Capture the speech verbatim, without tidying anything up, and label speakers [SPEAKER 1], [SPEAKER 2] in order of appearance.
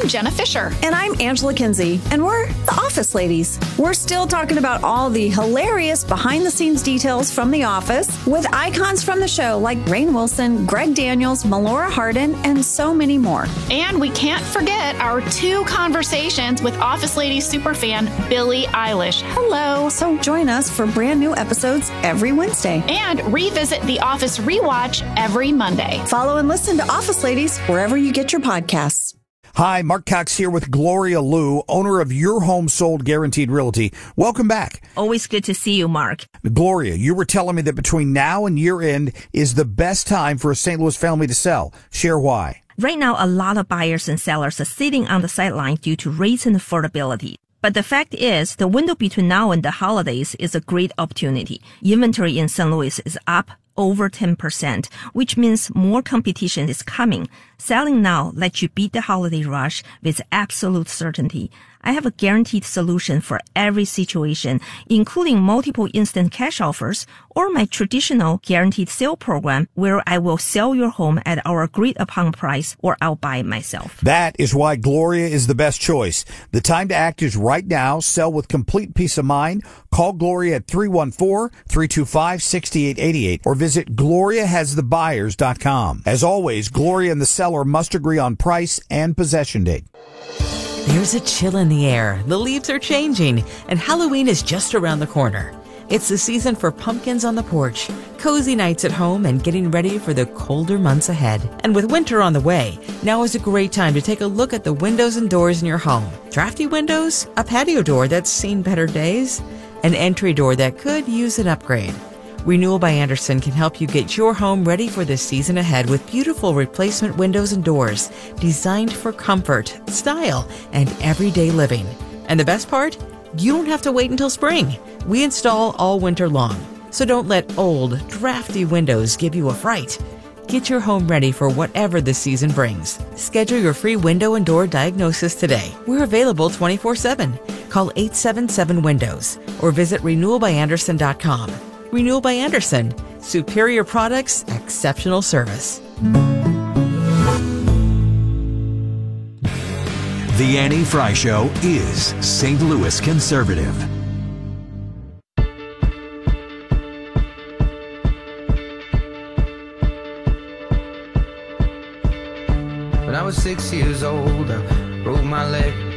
[SPEAKER 1] I'm Jenna Fisher.
[SPEAKER 2] And I'm Angela Kinsey, and we're the Office Ladies. We're still talking about all the hilarious behind-the-scenes details from The Office with icons from the show like Rainn Wilson, Greg Daniels, Melora Hardin, and so many more.
[SPEAKER 1] And we can't forget our two conversations with Office Ladies superfan Billie Eilish. Hello.
[SPEAKER 2] So join us for brand new episodes every Wednesday.
[SPEAKER 1] And revisit The Office Rewatch every Monday.
[SPEAKER 2] Follow and listen to Office Ladies wherever you get your podcasts.
[SPEAKER 3] Hi, Mark Cox here with Gloria Liu, owner of Your Home Sold Guaranteed Realty. Welcome back.
[SPEAKER 4] Always good to see you, Mark.
[SPEAKER 3] Gloria, you were telling me that between now and year end is the best time for a Saint Louis family to sell. Share why.
[SPEAKER 4] Right now, a lot of buyers and sellers are sitting on the sideline due to rates and affordability. But the fact is, the window between now and the holidays is a great opportunity. Inventory in Saint Louis is up over ten percent, which means more competition is coming. Selling now lets you beat the holiday rush with absolute certainty. I have a guaranteed solution for every situation, including multiple instant cash offers or my traditional guaranteed sale program where I will sell your home at our agreed upon price or I'll buy it myself.
[SPEAKER 3] That is why Gloria is the best choice. The time to act is right now. Sell with complete peace of mind. Call Gloria at three one four, three two five, six eight eight eight or visit gloria has the buyers dot com. As always, Gloria and the seller must agree on price and possession date.
[SPEAKER 5] There's a chill in the air, the leaves are changing, and Halloween is just around the corner. It's the season for pumpkins on the porch, cozy nights at home, and getting ready for the colder months ahead. And with winter on the way, now is a great time to take a look at the windows and doors in your home. Drafty windows, a patio door that's seen better days, an entry door that could use an upgrade. Renewal by Andersen can help you get your home ready for the season ahead with beautiful replacement windows and doors designed for comfort, style, and everyday living. And the best part? You don't have to wait until spring. We install all winter long. So don't let old, drafty windows give you a fright. Get your home ready for whatever the season brings. Schedule your free window and door diagnosis today. We're available twenty-four seven. Call eight seven seven windows or visit renewal by andersen dot com. Renewal by Andersen. Superior products, exceptional service.
[SPEAKER 6] The Annie Frey Show is Saint Louis conservative.
[SPEAKER 7] When I was six years old, I broke my leg.